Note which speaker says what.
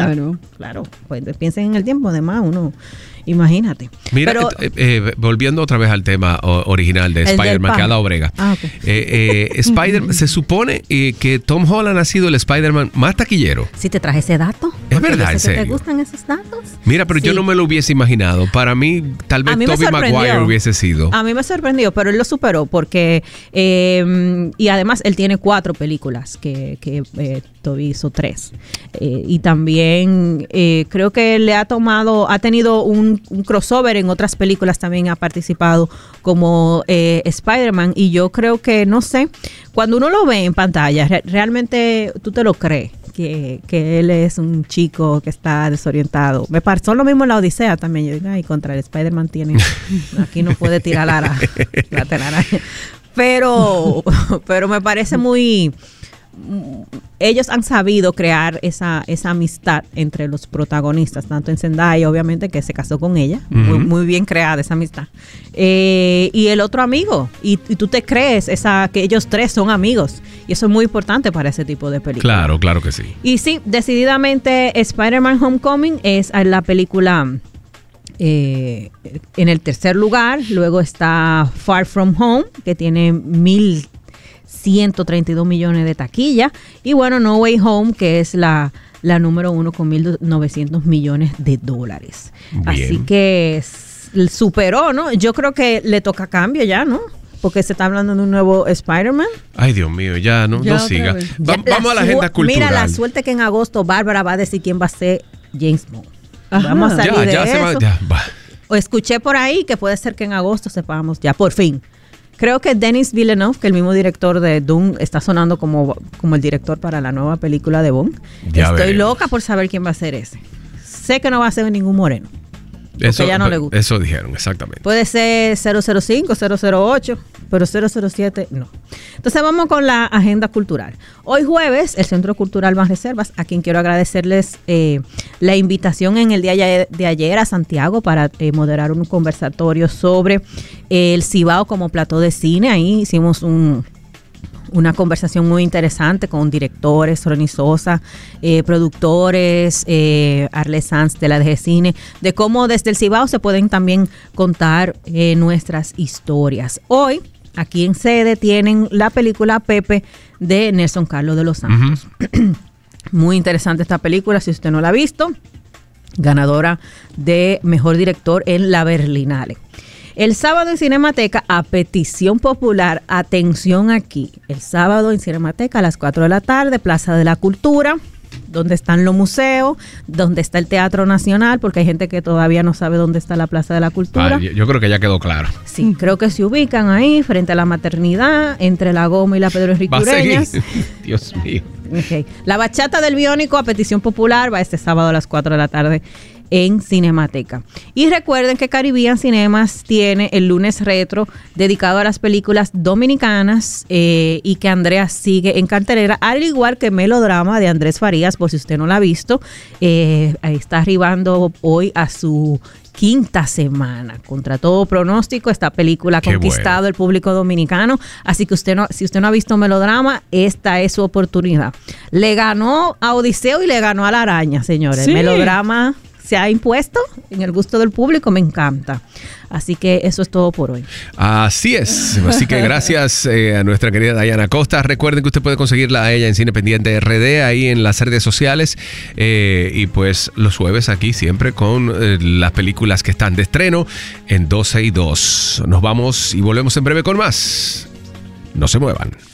Speaker 1: Claro, pues piensen en el tiempo, además uno... Imagínate.
Speaker 2: Mira, pero, volviendo otra vez al tema original de Spider-Man, que ha dado brega. Spider-Man, se supone que Tom Holland ha sido el Spider-Man más taquillero.
Speaker 1: Sí, te traje ese dato.
Speaker 2: Es verdad, en serio.
Speaker 1: ¿Te gustan esos datos?
Speaker 2: Mira, pero yo no me lo hubiese imaginado. Para mí, tal vez Tobey Maguire hubiese sido.
Speaker 1: A mí me sorprendió, pero él lo superó porque... y además, él tiene 4 películas que Tobey hizo 3. Y también creo que ha tenido un crossover en otras películas, también ha participado como Spider-Man, y yo creo que, no sé, cuando uno lo ve en pantalla, realmente tú te lo crees que él es un chico que está desorientado. Me pasó lo mismo en la Odisea también. Yo digo, ay, contra el Spider-Man tiene, aquí no puede tirar la telaraña. Pero me parece muy... Ellos han sabido crear esa amistad entre los protagonistas, tanto en Zendaya, obviamente, que se casó con ella, muy bien creada esa amistad, y el otro amigo, y tú te crees que ellos 3 son amigos, y eso es muy importante para ese tipo de películas. Claro que sí. Y sí, decididamente Spider-Man Homecoming es la película en el tercer lugar. Luego está Far From Home, que tiene 1.132 millones de taquilla. Y bueno, No Way Home, que es la número 1 con 1.900 millones de dólares. Bien. Así que superó, ¿no? Yo creo que le toca cambio ya, ¿no? Porque se está hablando de un nuevo Spider-Man. Ay, Dios mío, ya no siga. Vamos a la agenda cultural. Mira, la suerte que en agosto Bárbara va a decir quién va a ser James Bond. Ajá. Vamos a salir de eso. O escuché por ahí que puede ser que en agosto sepamos ya, por fin. Creo que Denis Villeneuve, que el mismo director de Dune, está sonando como el director para la nueva película de Bond. Estoy loca por saber quién va a ser ese. Sé que no va a ser ningún moreno. Eso ya no le gusta. Eso dijeron, exactamente. Puede ser 005, 008, pero 007 no. Entonces vamos con la agenda cultural. Hoy jueves, el Centro Cultural Banreservas, a quien quiero agradecerles la invitación en el día de ayer a Santiago para moderar un conversatorio sobre el Cibao como plató de cine. Ahí hicimos una conversación muy interesante con directores, Ronnie Sosa, productores, Arle Sanz de la DG Cine, de cómo desde el Cibao se pueden también contar nuestras historias. Hoy, aquí en sede, tienen la película Pepe de Nelson Carlos de los Santos. Uh-huh. Muy interesante esta película, si usted no la ha visto, ganadora de Mejor Director en la Berlinale. El sábado en Cinemateca, a petición popular, atención aquí, el sábado en Cinemateca a las 4 de la tarde, Plaza de la Cultura, donde están los museos, donde está el Teatro Nacional, porque hay gente que todavía no sabe dónde está la Plaza de la Cultura. Yo creo que ya quedó claro. Sí, creo que se ubican ahí, frente a la Maternidad, entre la Goma y la Pedro Enrique Ureñas. Dios mío. Okay. La Bachata del Biónico, a petición popular, va este sábado a las 4 de la tarde en Cinemateca. Y recuerden que Caribbean Cinemas tiene el lunes retro dedicado a las películas dominicanas y que Andrea sigue en cartelera, al igual que Melodrama de Andrés Farías, por si usted no la ha visto. Ahí está arribando hoy a su 5ª semana. Contra todo pronóstico, esta película ha conquistado el público dominicano. Así que si usted no ha visto Melodrama, esta es su oportunidad. Le ganó a Odiseo y le ganó a La Araña, señores. Sí. Melodrama se ha impuesto en el gusto del público, me encanta. Así que eso es todo por hoy. Así es. Así que gracias a nuestra querida Dayana Costa. Recuerden que usted puede conseguirla a ella en Cine Pendiente RD, ahí en las redes sociales. Y pues los jueves aquí siempre con las películas que están de estreno en 12 y 2. Nos vamos y volvemos en breve con más. No se muevan.